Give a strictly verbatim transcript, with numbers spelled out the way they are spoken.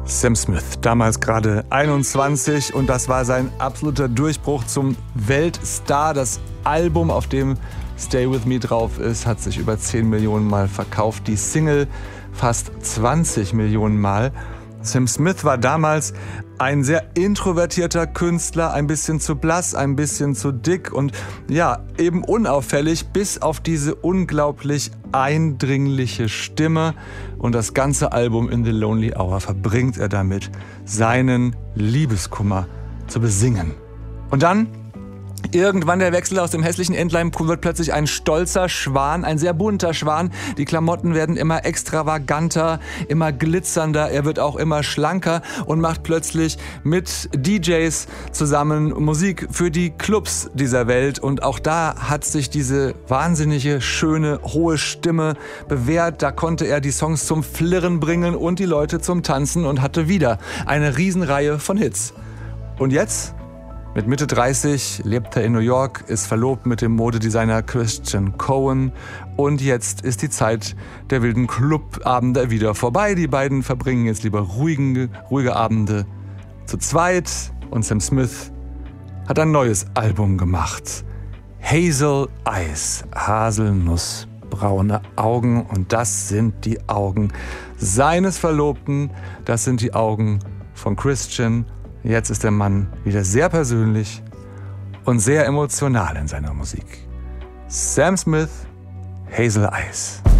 Sam Smith, damals gerade einundzwanzig, und das war sein absoluter Durchbruch zum Weltstar. Das Album, auf dem Stay With Me drauf ist, hat sich über zehn Millionen Mal verkauft. Die Single fast zwanzig Millionen Mal. Sam Smith war damals ein sehr introvertierter Künstler, ein bisschen zu blass, ein bisschen zu dick und ja, eben unauffällig, bis auf diese unglaublich eindringliche Stimme. Und das ganze Album In the Lonely Hour verbringt er damit, seinen Liebeskummer zu besingen. Und dann irgendwann der Wechsel aus dem hässlichen Entlein wird plötzlich ein stolzer Schwan, ein sehr bunter Schwan. Die Klamotten werden immer extravaganter, immer glitzernder. Er wird auch immer schlanker und macht plötzlich mit D Js zusammen Musik für die Clubs dieser Welt. Und auch da hat sich diese wahnsinnige, schöne, hohe Stimme bewährt. Da konnte er die Songs zum Flirren bringen und die Leute zum Tanzen und hatte wieder eine Riesenreihe von Hits. Und jetzt? Mit Mitte dreißig lebt er in New York, ist verlobt mit dem Modedesigner Christian Cohen, und jetzt ist die Zeit der wilden Clubabende wieder vorbei. Die beiden verbringen jetzt lieber ruhigen, ruhige Abende zu zweit, und Sam Smith hat ein neues Album gemacht. Hazel Eyes, haselnussbraune Augen, und das sind die Augen seines Verlobten, das sind die Augen von Christian. Jetzt ist der Mann wieder sehr persönlich und sehr emotional in seiner Musik. Sam Smith, Hazel Eyes.